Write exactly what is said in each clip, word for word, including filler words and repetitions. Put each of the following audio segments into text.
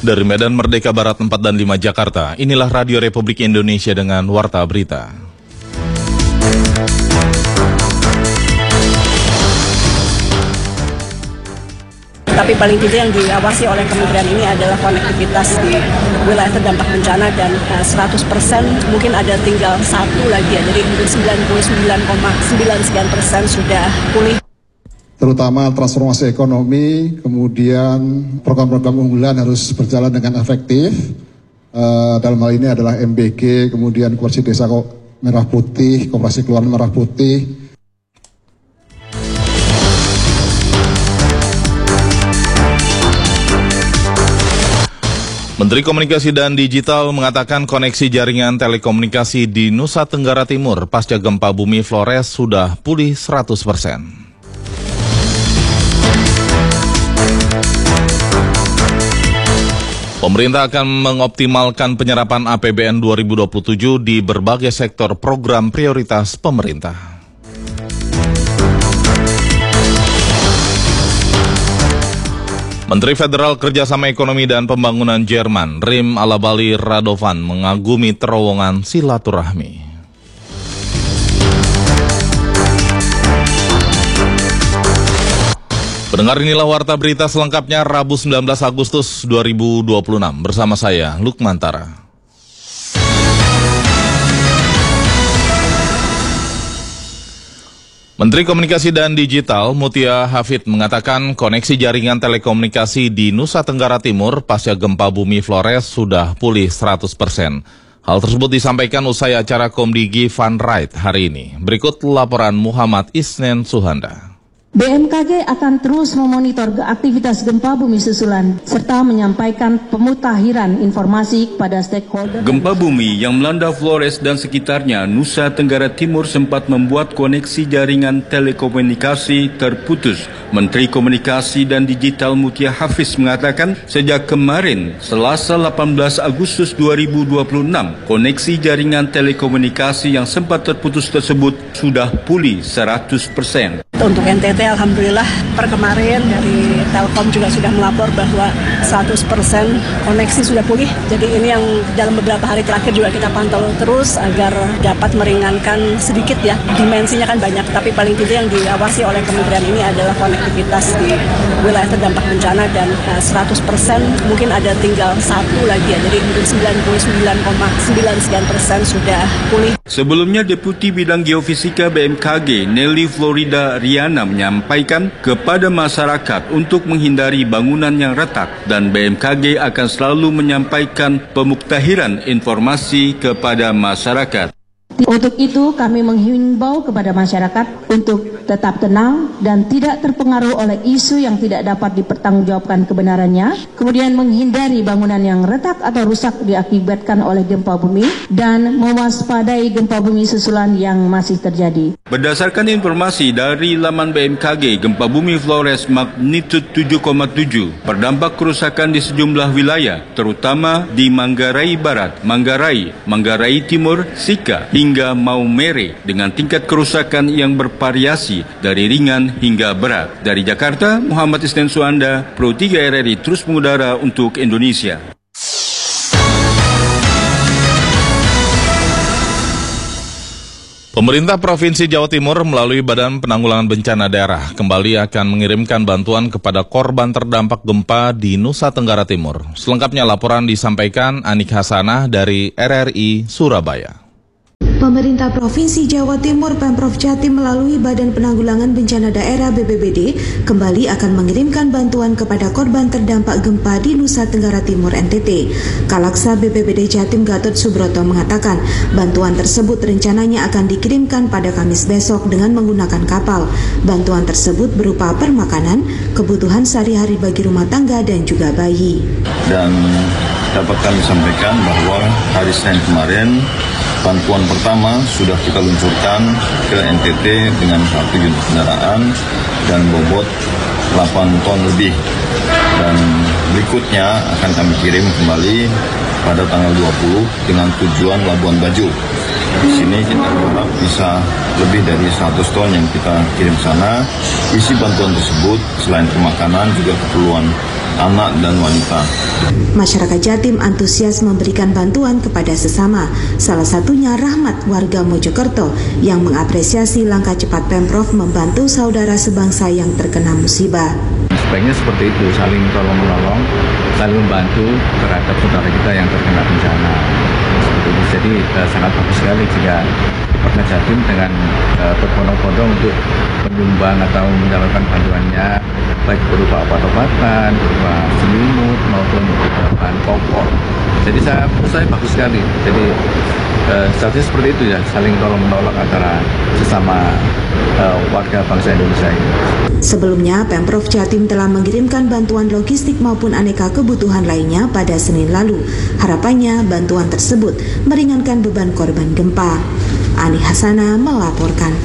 Dari Medan Merdeka Barat empat dan lima Jakarta, inilah Radio Republik Indonesia dengan Warta Berita. Tapi paling tidak yang diawasi oleh kementerian ini adalah konektivitas di wilayah terdampak bencana dan uh, seratus persen mungkin ada tinggal satu lagi ya. Jadi sembilan puluh sembilan koma sembilan sekian persen sudah pulih. Terutama transformasi ekonomi, kemudian program-program unggulan harus berjalan dengan efektif. Uh, dalam hal ini adalah M B G, kemudian Koperasi Desa Merah Putih, Koperasi Keluaran Merah Putih. Menteri Komunikasi dan Digital mengatakan koneksi jaringan telekomunikasi di Nusa Tenggara Timur pasca gempa bumi Flores sudah pulih seratus persen. Pemerintah akan mengoptimalkan penyerapan A P B N dua ribu dua puluh tujuh di berbagai sektor program prioritas pemerintah. Menteri Federal Kerjasama Ekonomi dan Pembangunan Jerman, Rim Alabali Radovan, mengagumi terowongan silaturahmi. Pendengar, inilah Warta Berita selengkapnya Rabu sembilan belas Agustus dua ribu dua puluh enam bersama saya, Lukman Tara. Menteri Komunikasi dan Digital Mutia Hafid mengatakan koneksi jaringan telekomunikasi di Nusa Tenggara Timur pasca gempa bumi Flores sudah pulih seratus persen. Hal tersebut disampaikan usai acara Komdigi Fun Ride hari ini. Berikut laporan Muhammad Isnen Suhanda. B M K G akan terus memonitor aktivitas gempa bumi susulan serta menyampaikan pemutakhiran informasi kepada stakeholder. Gempa bumi yang melanda Flores dan sekitarnya Nusa Tenggara Timur sempat membuat koneksi jaringan telekomunikasi terputus. Menteri Komunikasi dan Digital Mutia Hafiz mengatakan sejak kemarin Selasa delapan belas Agustus dua ribu dua puluh enam koneksi jaringan telekomunikasi yang sempat terputus tersebut sudah pulih seratus persen. Untuk N T T alhamdulillah per kemarin dari Telkom juga sudah melapor bahwa seratus persen koneksi sudah pulih. Jadi ini yang dalam beberapa hari terakhir juga kita pantau terus agar dapat meringankan sedikit ya. Dimensinya kan banyak, tapi paling tidak yang diawasi oleh kementerian ini adalah konektivitas di wilayah terdampak bencana dan uh, seratus persen mungkin ada tinggal satu lagi ya. Jadi sembilan puluh sembilan koma sembilan sekian persen sudah pulih. Sebelumnya Deputi Bidang Geofisika B M K G Nelly Florida Riana menyampaikan kepada masyarakat untuk menghindari bangunan yang retak dan B M K G akan selalu menyampaikan pemuktahiran informasi kepada masyarakat. Untuk itu kami menghimbau kepada masyarakat untuk tetap tenang dan tidak terpengaruh oleh isu yang tidak dapat dipertanggungjawabkan kebenarannya, kemudian menghindari bangunan yang retak atau rusak diakibatkan oleh gempa bumi dan mewaspadai gempa bumi susulan yang masih terjadi. Berdasarkan informasi dari laman B M K G, gempa bumi Flores magnitudo tujuh koma tujuh berdampak kerusakan di sejumlah wilayah, terutama di Manggarai Barat, Manggarai, Manggarai Timur, Sika, hingga Maumere dengan tingkat kerusakan yang bervariasi dari ringan hingga berat. Dari Jakarta, Muhammad Isnen Suhanda, Pro tiga R R I terus mengudara untuk Indonesia. Pemerintah Provinsi Jawa Timur melalui Badan Penanggulangan Bencana Daerah kembali akan mengirimkan bantuan kepada korban terdampak gempa di Nusa Tenggara Timur. Selengkapnya laporan disampaikan Anik Hasanah dari R R I Surabaya. Pemerintah Provinsi Jawa Timur Pemprov Jatim melalui Badan Penanggulangan Bencana Daerah B P B D kembali akan mengirimkan bantuan kepada korban terdampak gempa di Nusa Tenggara Timur N T T. Kalaksa B P B D Jatim Gatot Subroto mengatakan bantuan tersebut rencananya akan dikirimkan pada Kamis besok dengan menggunakan kapal. Bantuan tersebut berupa permakanan, kebutuhan sehari-hari bagi rumah tangga dan juga bayi. Dan dapat kami sampaikan bahwa hari Senin kemarin bantuan pertama sudah kita luncurkan ke N T T dengan satu unit kendaraan dan bobot delapan ton lebih. Dan berikutnya akan kami kirim kembali pada tanggal dua puluh dengan tujuan Labuan Bajo. Di sini kita berharap bisa lebih dari seratus ton yang kita kirim sana. Isi bantuan tersebut selain pemakanan juga keperluan anak dan wanita. Masyarakat Jatim antusias memberikan bantuan kepada sesama, salah satunya Rahmat warga Mojokerto yang mengapresiasi langkah cepat Pemprov membantu saudara sebangsa yang terkena musibah. Sebaiknya seperti itu, saling tolong-menolong, saling membantu terhadap saudara kita yang terkena bencana. Seperti itu. Jadi eh, sangat bagus sekali jika Pemprov Jatim dengan eh, berbondong-bondong untuk menyumbang atau menyalurkan bantuannya, baik berupa obat-obatan, berupa selimut maupun berupa bahan pokok. Jadi saya, saya bagus sekali. Jadi eh, seharusnya seperti itu ya, saling tolong-menolong antara sesama eh, warga bangsa Indonesia ini. Sebelumnya, Pemprov Jatim telah mengirimkan bantuan logistik maupun aneka kebutuhan lainnya pada Senin lalu. Harapannya bantuan tersebut meringankan beban korban gempa. Ani Hasana melaporkan.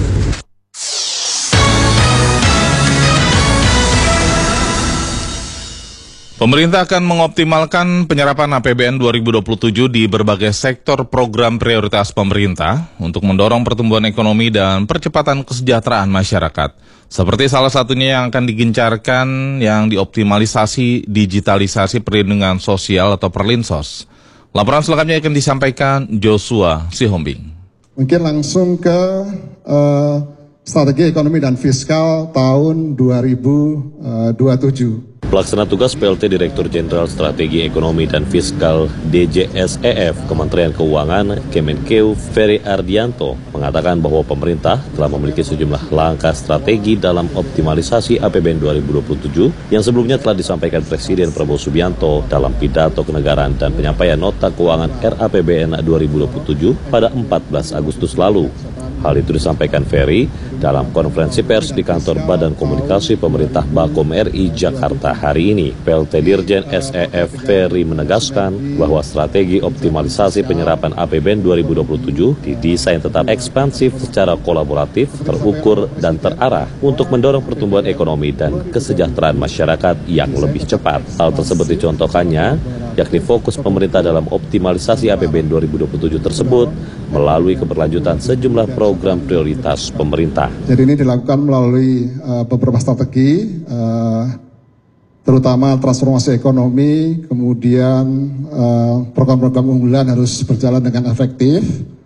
Pemerintah akan mengoptimalkan penyerapan A P B N dua ribu dua puluh tujuh di berbagai sektor program prioritas pemerintah untuk mendorong pertumbuhan ekonomi dan percepatan kesejahteraan masyarakat. Seperti salah satunya yang akan digencarkan yang dioptimalisasi digitalisasi perlindungan sosial atau Perlinsos. Laporan selengkapnya akan disampaikan Joshua Sihombing. Mungkin langsung ke uh, strategi ekonomi dan fiskal tahun dua ribu dua puluh tujuh. Pelaksana tugas P L T Direktur Jenderal Strategi Ekonomi dan Fiskal D J S E F Kementerian Keuangan Kemenkeu Ferry Ardianto mengatakan bahwa pemerintah telah memiliki sejumlah langkah strategi dalam optimalisasi A P B N dua ribu dua puluh tujuh yang sebelumnya telah disampaikan Presiden Prabowo Subianto dalam pidato kenegaraan dan penyampaian nota keuangan R A P B N dua ribu dua puluh tujuh pada empat belas Agustus lalu. Hal itu disampaikan Ferry dalam konferensi pers di kantor Badan Komunikasi Pemerintah Bakom R I Jakarta hari ini. P L T Dirjen S E F Ferry menegaskan bahwa strategi optimalisasi penyerapan A P B N dua ribu dua puluh tujuh didesain tetap ekspansif secara kolaboratif, terukur, dan terarah untuk mendorong pertumbuhan ekonomi dan kesejahteraan masyarakat yang lebih cepat. Hal tersebut dicontohkannya, yakni fokus pemerintah dalam optimalisasi A P B N dua ribu dua puluh tujuh tersebut melalui keberlanjutan sejumlah program prioritas pemerintah. Jadi ini dilakukan melalui uh, beberapa strategi, uh, terutama transformasi ekonomi, kemudian uh, program-program unggulan harus berjalan dengan efektif.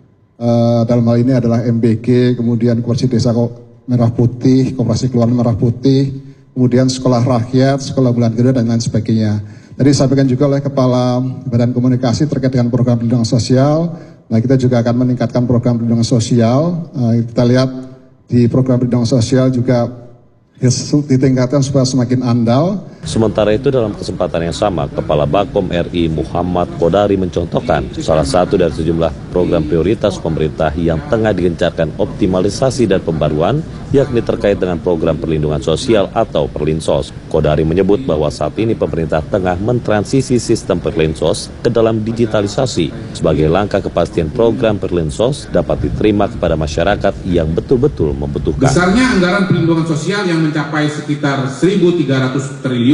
Uh, dalam hal ini adalah M B G, kemudian Koperasi Desa Merah Putih, Koperasi Keluarga Merah Putih, kemudian Sekolah Rakyat, Sekolah Bulan Kedua, dan lain sebagainya. Tadi disampaikan juga oleh Kepala Badan Komunikasi terkait dengan program perlindungan sosial. Nah, kita juga akan meningkatkan program perlindungan sosial. Uh, kita lihat di program perlindungan sosial juga ditingkatkan supaya semakin andal. Sementara itu dalam kesempatan yang sama, Kepala Bakom R I Muhammad Kodari mencontohkan salah satu dari sejumlah program prioritas pemerintah yang tengah digencarkan optimalisasi dan pembaruan, yakni terkait dengan program perlindungan sosial atau Perlinsos. Kodari menyebut bahwa saat ini pemerintah tengah mentransisi sistem Perlinsos ke dalam digitalisasi sebagai langkah kepastian program Perlinsos dapat diterima kepada masyarakat yang betul-betul membutuhkan. Besarnya anggaran perlindungan sosial yang mencapai sekitar seribu tiga ratus triliun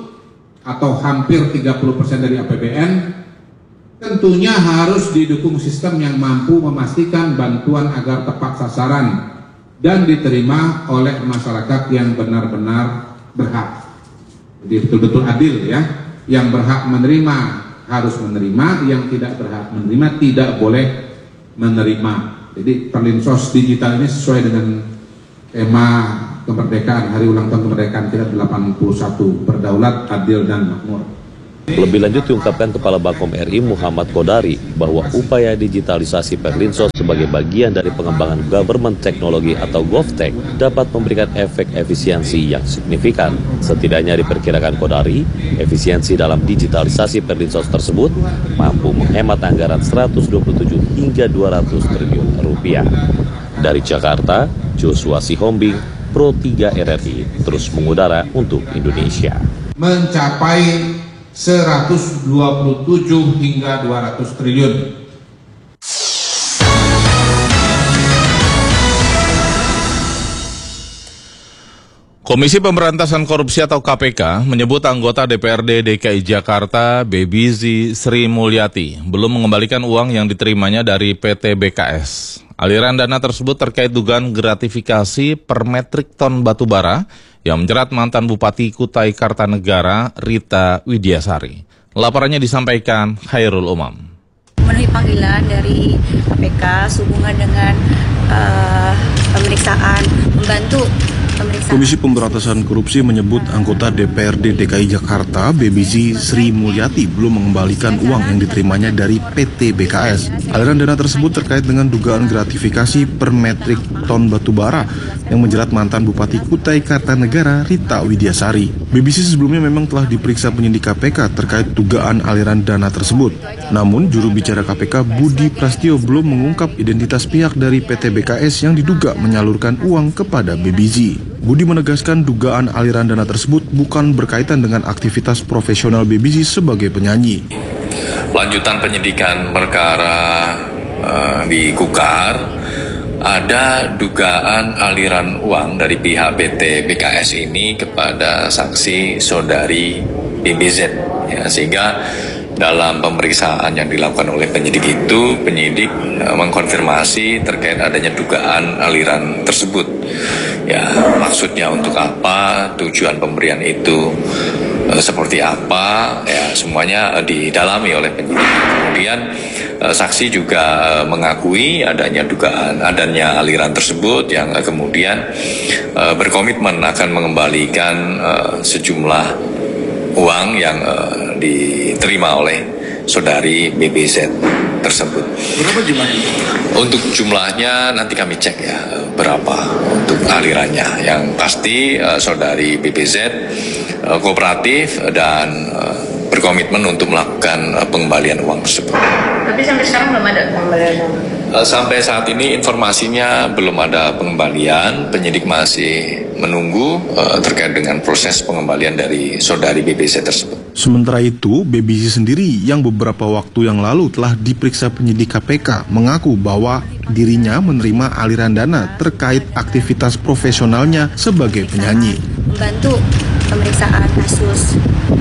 atau hampir tiga puluh persen dari A P B N tentunya harus didukung sistem yang mampu memastikan bantuan agar tepat sasaran dan diterima oleh masyarakat yang benar-benar berhak. Jadi betul-betul adil ya, yang berhak menerima harus menerima, yang tidak berhak menerima tidak boleh menerima. Jadi Perlinsos digital ini sesuai dengan tema kemerdekaan, hari ulang tahun kemerdekaan kita delapan puluh satu, berdaulat, adil, dan makmur. Lebih lanjut diungkapkan Kepala Bakom R I Muhammad Kodari bahwa upaya digitalisasi Perlinsos sebagai bagian dari pengembangan government teknologi atau GovTech dapat memberikan efek efisiensi yang signifikan. Setidaknya diperkirakan Kodari, efisiensi dalam digitalisasi Perlinsos tersebut mampu menghemat anggaran seratus dua puluh tujuh hingga dua ratus triliun rupiah. Dari Jakarta, Joshua Sihombing, Pro tiga R R I, terus mengudara untuk Indonesia. Mencapai seratus dua puluh tujuh hingga dua ratus triliun. Komisi Pemberantasan Korupsi atau K P K menyebut anggota D P R D D K I Jakarta Bebizi Sri Mulyati belum mengembalikan uang yang diterimanya dari P T B K S. Aliran dana tersebut terkait dugaan gratifikasi per metrik ton batubara yang menjerat mantan Bupati Kutai Kartanegara Rita Widiasari. Laporannya disampaikan Khairul Umam. Memenuhi panggilan dari K P K sehubungan dengan uh, pemeriksaan, membantu pemeriksaan. Komisi Pemberantasan Korupsi menyebut anggota D P R D D K I Jakarta, B B Z Sri Mulyati, belum mengembalikan uang yang diterimanya dari P T B K S. Aliran dana tersebut terkait dengan dugaan gratifikasi per metrik ton batubara yang menjerat mantan Bupati Kutai Kartanegara Rita Widiasari. B B Z sebelumnya memang telah diperiksa penyidik K P K terkait dugaan aliran dana tersebut. Namun, juru bicara K P K Budi Prasetyo belum mengungkap identitas pihak dari P T B K S yang diduga menyalurkan uang kepada B B Z. Budi menegaskan dugaan aliran dana tersebut bukan berkaitan dengan aktivitas profesional B B Z sebagai penyanyi. Lanjutan penyidikan perkara uh, di Kukar, ada dugaan aliran uang dari pihak P T B K S ini kepada saksi saudari B B Z, ya, sehingga dalam pemeriksaan yang dilakukan oleh penyidik itu, penyidik uh, mengkonfirmasi terkait adanya dugaan aliran tersebut. Ya, maksudnya untuk apa, tujuan pemberian itu uh, seperti apa, ya semuanya uh, didalami oleh penyidik. Kemudian uh, saksi juga uh, mengakui adanya dugaan adanya aliran tersebut yang uh, kemudian uh, berkomitmen akan mengembalikan uh, sejumlah uang yang uh, diterima oleh saudari B B Z tersebut. Berapa jumlahnya? Untuk jumlahnya nanti kami cek ya berapa untuk alirannya. Yang pasti uh, saudari B B Z uh, kooperatif dan uh, berkomitmen untuk melakukan uh, pengembalian uang tersebut. Tapi sampai sekarang belum ada pengembalian uang? Sampai saat ini informasinya belum ada pengembalian, penyidik masih menunggu uh, terkait dengan proses pengembalian dari saudari B B Z tersebut. Sementara itu, B B Z sendiri yang beberapa waktu yang lalu telah diperiksa penyidik K P K mengaku bahwa dirinya menerima aliran dana terkait aktivitas profesionalnya sebagai penyanyi. Membantu pemeriksaan kasus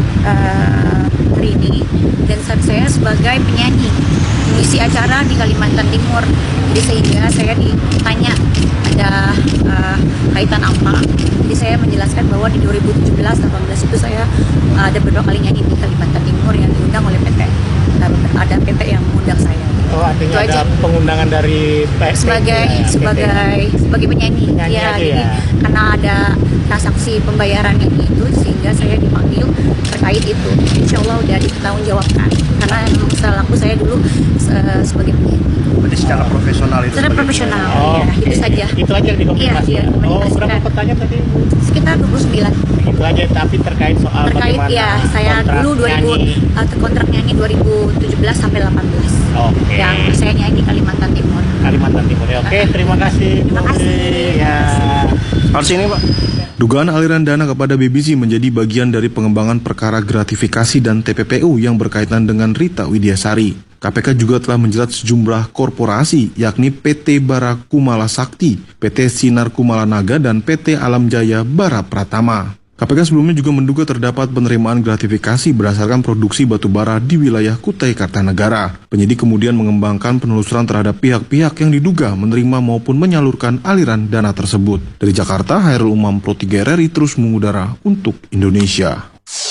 uh, hari ini, dan saya sebagai penyanyi mengisi acara di Kalimantan Timur. Jadi sehingga saya ditanya ada uh, kaitan apa. Jadi saya menjelaskan bahwa di dua ribu tujuh belas delapan belas itu saya uh, ada beberapa kali nyanyi di Kalimantan Timur yang diundang oleh P T. Ada P T yang mengundang saya. Oh, artinya itu ada aja. Pengundangan dari P T sebagai ya, sebagai P T. sebagai penyanyi. penyanyi Ya, aja jadi ya. karena ada transaksi pembayaran yang itu sehingga saya dipanggil terkait itu. Insya Allah udah ditanggungjawabkan karena memang selaku saya dulu uh, sebagai penyanyi. Berarti secara profesional itu? Secara profesional, oh, ya, itu saja. Itu aja yang dikomunikasi? Iya, iya, oh, berapa pertanyaan tadi? Sekitar dua puluh sembilan. Itu aja, tapi terkait soal terkait bagaimana ya, saya dulu dua ribu uh, kontrak nyanyi dua ribu tujuh belas sampai delapan belas. Oke. Okay. Yang saya nyanyi di Kalimantan Timur. Kalimantan Timur ya. Oke, okay, terima kasih. Terima kasih. Ya. Harus ini, Pak. Dugaan aliran dana kepada B B Z menjadi bagian dari pengembangan perkara gratifikasi dan T P P U yang berkaitan dengan Rita Widiasari. K P K juga telah menjerat sejumlah korporasi, yakni P T Bara Kumala Sakti, P T Sinar Kumala Naga, dan P T Alam Jaya Bara Pratama. K P K sebelumnya juga menduga terdapat penerimaan gratifikasi berdasarkan produksi batubara di wilayah Kutai Kartanegara. Penyidik kemudian mengembangkan penelusuran terhadap pihak-pihak yang diduga menerima maupun menyalurkan aliran dana tersebut. Dari Jakarta, Khairul Umam Pro tiga R R I terus mengudara untuk Indonesia.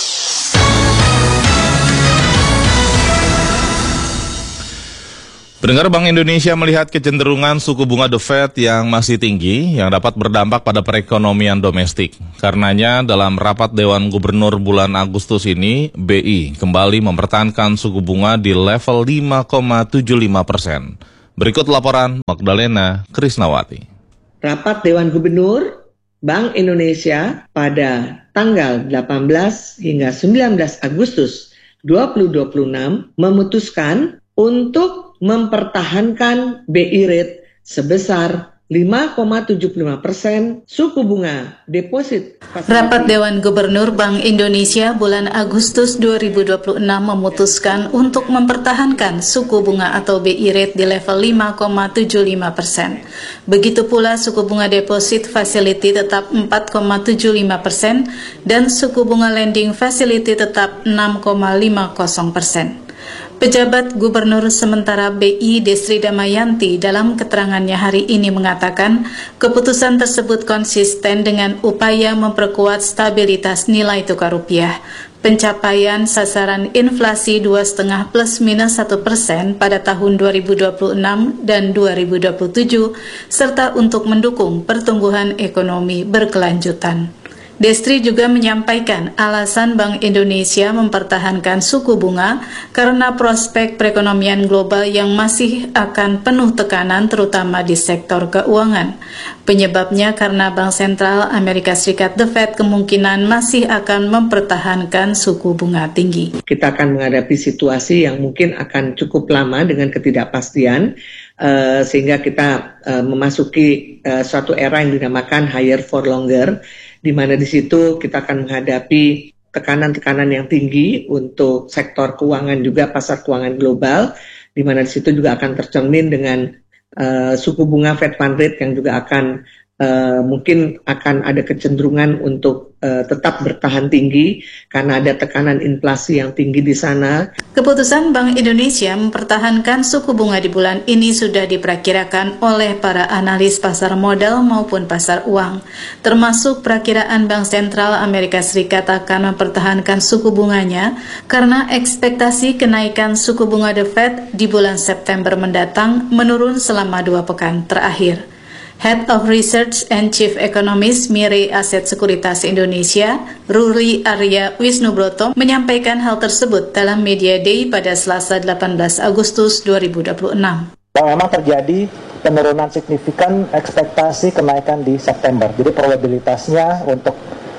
Pendengar, Bank Indonesia melihat kecenderungan suku bunga The Fed yang masih tinggi yang dapat berdampak pada perekonomian domestik. Karenanya dalam rapat Dewan Gubernur bulan Agustus ini, B I kembali mempertahankan suku bunga di level lima koma tujuh lima persen. Berikut laporan Magdalena Krisnawati. Rapat Dewan Gubernur Bank Indonesia pada tanggal delapan belas hingga sembilan belas Agustus dua ribu dua puluh enam memutuskan untuk mempertahankan B I rate sebesar lima koma tujuh lima persen suku bunga deposit. Rapat Dewan Gubernur Bank Indonesia bulan Agustus dua ribu dua puluh enam memutuskan untuk mempertahankan suku bunga atau B I rate di level lima koma tujuh lima persen. Begitu pula suku bunga deposit facility tetap empat koma tujuh lima persen dan suku bunga lending facility tetap enam koma lima nol persen. Pejabat Gubernur sementara B I Destri Damayanti dalam keterangannya hari ini mengatakan keputusan tersebut konsisten dengan upaya memperkuat stabilitas nilai tukar rupiah, pencapaian sasaran inflasi dua koma lima plus minus satu persen pada tahun dua ribu dua puluh enam dan dua ribu dua puluh tujuh, serta untuk mendukung pertumbuhan ekonomi berkelanjutan. Destri juga menyampaikan alasan Bank Indonesia mempertahankan suku bunga karena prospek perekonomian global yang masih akan penuh tekanan terutama di sektor keuangan. Penyebabnya karena Bank Sentral Amerika Serikat The Fed kemungkinan masih akan mempertahankan suku bunga tinggi. Kita akan menghadapi situasi yang mungkin akan cukup lama dengan ketidakpastian, uh, sehingga kita uh, memasuki uh, suatu era yang dinamakan higher for longer, di mana di situ kita akan menghadapi tekanan-tekanan yang tinggi untuk sektor keuangan juga pasar keuangan global, di mana di situ juga akan tercermin dengan uh, suku bunga Fed Fund Rate yang juga akan uh, mungkin akan ada kecenderungan untuk uh, tetap bertahan tinggi karena ada tekanan inflasi yang tinggi di sana. Keputusan Bank Indonesia mempertahankan suku bunga di bulan ini sudah diperkirakan oleh para analis pasar modal maupun pasar uang. Termasuk perakiraan Bank Sentral Amerika Serikat akan mempertahankan suku bunganya karena ekspektasi kenaikan suku bunga The Fed di bulan September mendatang menurun selama dua pekan terakhir. Head of Research and Chief Economist Mirae Aset Sekuritas Indonesia, Ruli Arya Wisnubroto, menyampaikan hal tersebut dalam Media Day pada Selasa delapan belas Agustus dua ribu dua puluh enam. Bahwa memang terjadi penurunan signifikan ekspektasi kenaikan di September. Jadi probabilitasnya untuk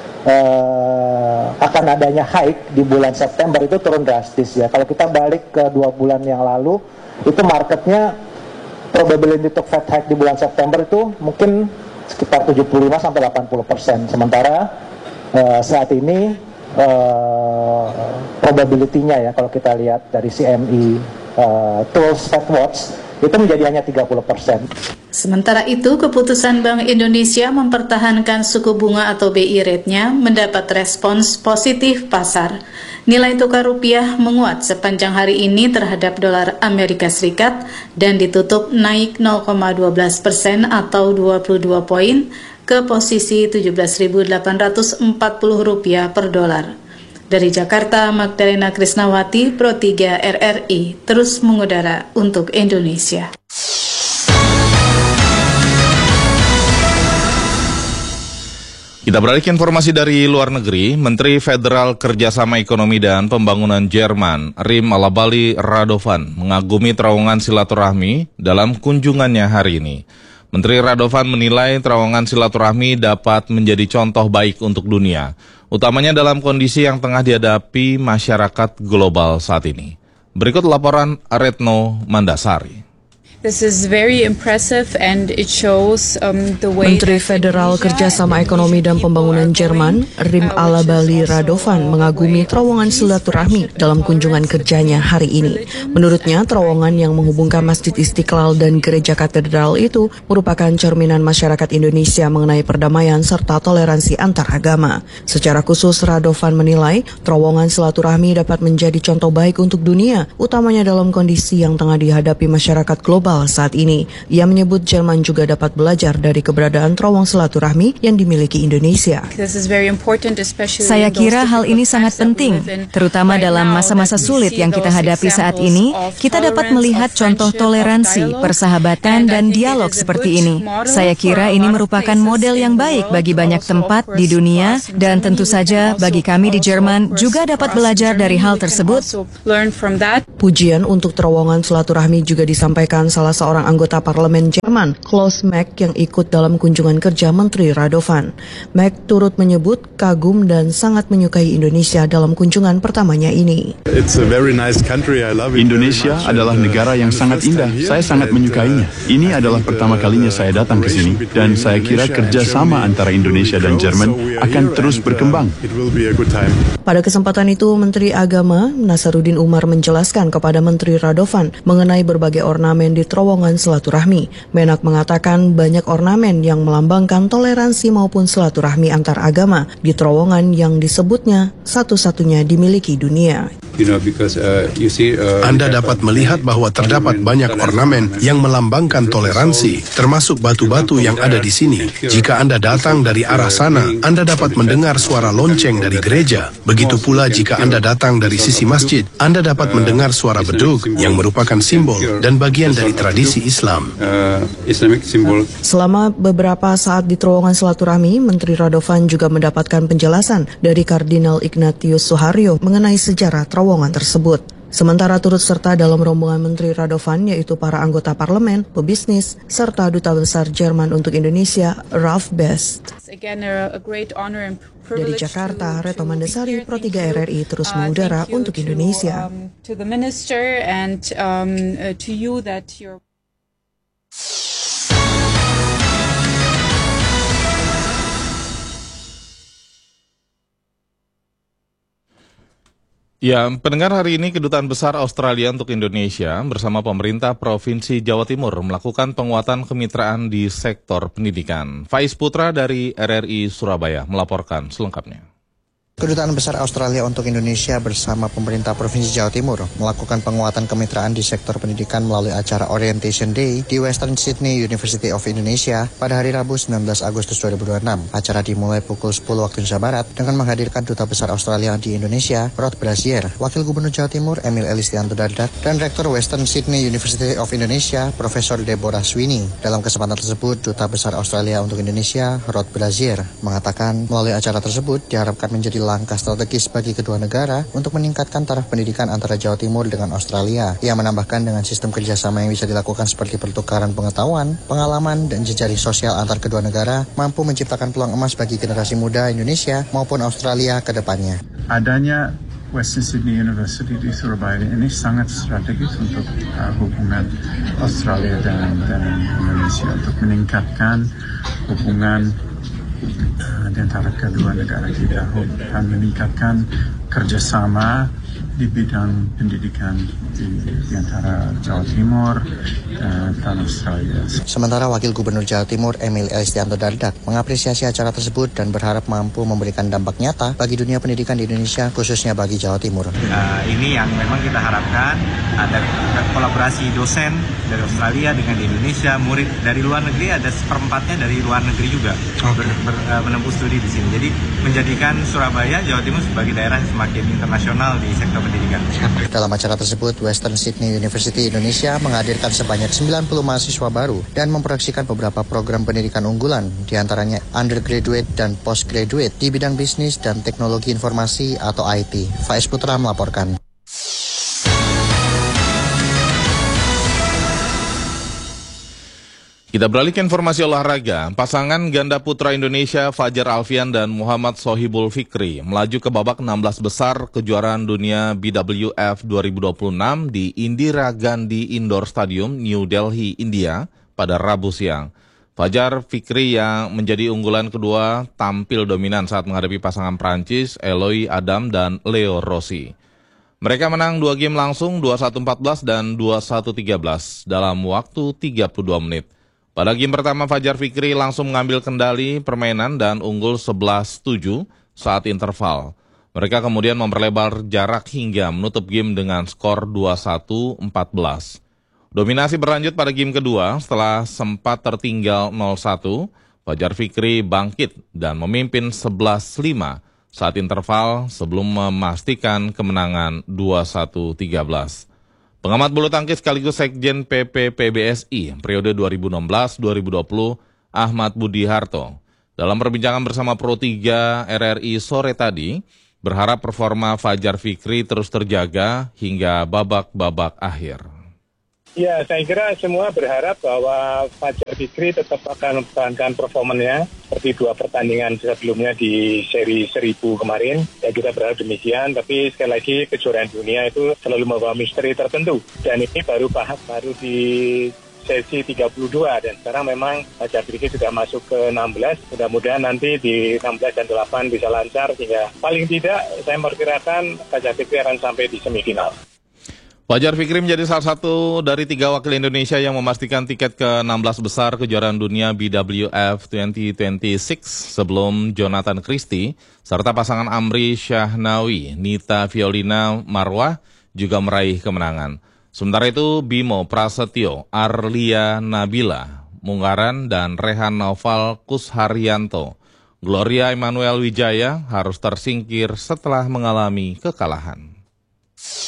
uh, akan adanya hike di bulan September itu turun drastis ya. Kalau kita balik ke dua bulan yang lalu, itu marketnya probability untuk Fed hike di bulan September itu mungkin sekitar tujuh puluh lima sampai delapan puluh persen. Sementara uh, saat ini uh, probability-nya ya kalau kita lihat dari C M E uh, tools Fed Watch itu menjadi hanya tiga puluh persen. Sementara itu, keputusan Bank Indonesia mempertahankan suku bunga atau B I rate-nya mendapat respons positif pasar. Nilai tukar rupiah menguat sepanjang hari ini terhadap dolar Amerika Serikat dan ditutup naik nol koma satu dua persen atau dua puluh dua poin ke posisi tujuh belas ribu delapan ratus empat puluh rupiah per dolar. Dari Jakarta, Magdalena Krisnawati, Pro tiga R R I, terus mengudara untuk Indonesia. Kita beralih ke informasi dari luar negeri. Menteri Federal Kerjasama Ekonomi dan Pembangunan Jerman, Rim Alabali Radovan, mengagumi terowongan silaturahmi dalam kunjungannya hari ini. Menteri Radovan menilai terowongan silaturahmi dapat menjadi contoh baik untuk dunia, utamanya dalam kondisi yang tengah dihadapi masyarakat global saat ini. Berikut laporan Retno Mandasari. This is very impressive and it shows um, the way Menteri Federal Kerjasama Ekonomi dan Pembangunan Jerman, Rim Alabali Radovan, mengagumi terowongan silaturahmi dalam kunjungan kerjanya hari ini. Menurutnya, terowongan yang menghubungkan Masjid Istiqlal dan Gereja Katedral itu merupakan cerminan masyarakat Indonesia mengenai perdamaian serta toleransi antar agama. Secara khusus, Radovan menilai terowongan silaturahmi dapat menjadi contoh baik untuk dunia, utamanya dalam kondisi yang tengah dihadapi masyarakat global saat ini. Ia menyebut Jerman juga dapat belajar dari keberadaan terowong silaturahmi yang dimiliki Indonesia. Saya kira hal ini sangat penting, terutama dalam masa-masa sulit yang kita hadapi saat ini. Kita dapat melihat contoh toleransi, persahabatan, dan dialog seperti ini. Saya kira ini merupakan model yang baik bagi banyak tempat di dunia, dan tentu saja bagi kami di Jerman juga dapat belajar dari hal tersebut. Pujian untuk terowongan silaturahmi juga disampaikan salah seorang anggota parlemen Jerman, Klaus Mack, yang ikut dalam kunjungan kerja Menteri Radovan. Mack turut menyebut kagum dan sangat menyukai Indonesia dalam kunjungan pertamanya ini. Indonesia adalah negara yang sangat indah. Saya sangat menyukainya. Ini adalah pertama kalinya saya datang ke sini, dan saya kira kerjasama antara Indonesia dan Jerman akan terus berkembang. Pada kesempatan itu, Menteri Agama Nasaruddin Umar menjelaskan kepada Menteri Radovan mengenai berbagai ornamen di terowongan silaturahmi. Menak mengatakan banyak ornamen yang melambangkan toleransi maupun silaturahmi antar agama di terowongan yang disebutnya satu-satunya dimiliki dunia. Anda dapat melihat bahwa terdapat banyak ornamen yang melambangkan toleransi, termasuk batu-batu yang ada di sini. Jika Anda datang dari arah sana, Anda dapat mendengar suara lonceng dari gereja. Begitu pula jika Anda datang dari sisi masjid, Anda dapat mendengar suara beduk yang merupakan simbol dan bagian dari tradisi Islam. Selama beberapa saat di terowongan silaturahmi, Menteri Radovan juga mendapatkan penjelasan dari Kardinal Ignatius Suharyo mengenai sejarah terowongan tersebut. Sementara turut serta dalam rombongan Menteri Radovan yaitu para anggota parlemen, pebisnis, serta Duta Besar Jerman untuk Indonesia, Ralf Best. Dari Jakarta, Reto Mandasari, Pro tiga R R I terus mengudara untuk Indonesia. Ya, pendengar, hari ini Kedutaan Besar Australia untuk Indonesia bersama pemerintah Provinsi Jawa Timur melakukan penguatan kemitraan di sektor pendidikan. Faiz Putra dari R R I Surabaya melaporkan selengkapnya. Kedutaan Besar Australia untuk Indonesia bersama pemerintah Provinsi Jawa Timur melakukan penguatan kemitraan di sektor pendidikan melalui acara Orientation Day di Western Sydney University of Indonesia pada hari Rabu sembilan belas Agustus dua ribu dua puluh enam. Acara dimulai pukul sepuluh waktu Indonesia Barat dengan menghadirkan Duta Besar Australia di Indonesia, Rod Brazier, Wakil Gubernur Jawa Timur Emil Elistianto Dardak, dan Rektor Western Sydney University of Indonesia, Profesor Deborah Sweeney. Dalam kesempatan tersebut, Duta Besar Australia untuk Indonesia, Rod Brazier, mengatakan melalui acara tersebut diharapkan menjadi langkah strategis bagi kedua negara untuk meningkatkan taraf pendidikan antara Jawa Timur dengan Australia. Ia menambahkan dengan sistem kerjasama yang bisa dilakukan seperti pertukaran pengetahuan, pengalaman, dan jejaring sosial antar kedua negara mampu menciptakan peluang emas bagi generasi muda Indonesia maupun Australia ke depannya. Adanya Western Sydney University di Surabaya ini sangat strategis untuk uh, hubungan Australia dan, dan Indonesia untuk meningkatkan hubungan uh, di antara kedua negara kita dan meningkatkan kerjasama di bidang pendidikan di, di antara Jawa Timur dan, dan Australia. Sementara Wakil Gubernur Jawa Timur Emil Elistianto Dardak mengapresiasi acara tersebut dan berharap mampu memberikan dampak nyata bagi dunia pendidikan di Indonesia, khususnya bagi Jawa Timur. Uh, ini yang memang kita harapkan, ada kolaborasi dosen dari Australia dengan di Indonesia, murid dari luar negeri ada seperempatnya dari luar negeri juga ber, ber, uh, menempuh studi di sini. Jadi menjadikan Surabaya, Jawa Timur sebagai daerah yang semakin internasional di sektor pendidikan. Dalam acara tersebut, Western Sydney University Indonesia menghadirkan sebanyak sembilan puluh mahasiswa baru dan memproyeksikan beberapa program pendidikan unggulan, diantaranya undergraduate dan postgraduate di bidang bisnis dan teknologi informasi atau I T. Faiz Putra melaporkan. Kita beralih ke informasi olahraga. Pasangan ganda putra Indonesia Fajar Alfian dan Muhammad Sohibul Fikri melaju ke babak enam belas besar kejuaraan dunia B W F dua ribu dua puluh enam di Indira Gandhi Indoor Stadium, New Delhi, India pada Rabu siang. Fajar Fikri yang menjadi unggulan kedua tampil dominan saat menghadapi pasangan Prancis Eloy Adam dan Leo Rossi. Mereka menang dua game langsung dua puluh satu empat belas dan dua puluh satu tiga belas dalam waktu tiga puluh dua menit. Pada game pertama, Fajar Fikri langsung mengambil kendali permainan dan unggul sebelas tujuh saat interval. Mereka kemudian memperlebar jarak hingga menutup game dengan skor dua puluh satu empat belas. Dominasi berlanjut pada game kedua setelah sempat tertinggal nol satu. Fajar Fikri bangkit dan memimpin sebelas lima saat interval sebelum memastikan kemenangan dua puluh satu tiga belas. Pengamat bulu tangkis sekaligus Sekjen P P P B S I periode dua ribu enam belas sampai dua ribu dua puluh, Ahmad Budi Harto, dalam perbincangan bersama Pro tiga R R I sore tadi, berharap performa Fajar Fikri terus terjaga hingga babak-babak akhir. Ya, saya kira semua berharap bahwa Fajar Fikri tetap akan mempertahankan performanya seperti dua pertandingan sebelumnya di seri seribu kemarin. Ya, kita berharap demikian, tapi sekali lagi kejuaraan dunia itu selalu membawa misteri tertentu. Dan ini baru paham baru di sesi tiga puluh dua dan sekarang memang Fajar Fikri sudah masuk ke enam belas. Mudah-mudahan nanti di enam belas dan delapan bisa lancar sehingga paling tidak saya memperkirakan Fajar Fikri akan sampai di semifinal. Fajar Fikri menjadi salah satu dari tiga wakil Indonesia yang memastikan tiket ke enam belas besar kejuaraan dunia B W F dua ribu dua puluh enam sebelum Jonathan Christie serta pasangan Amri Syahnawi, Nita Violina Marwah juga meraih kemenangan. Sementara itu Bimo Prasetyo, Arlia Nabila Munggaran dan Rehan Noval Kusharyanto, Gloria Emmanuel Wijaya harus tersingkir setelah mengalami kekalahan.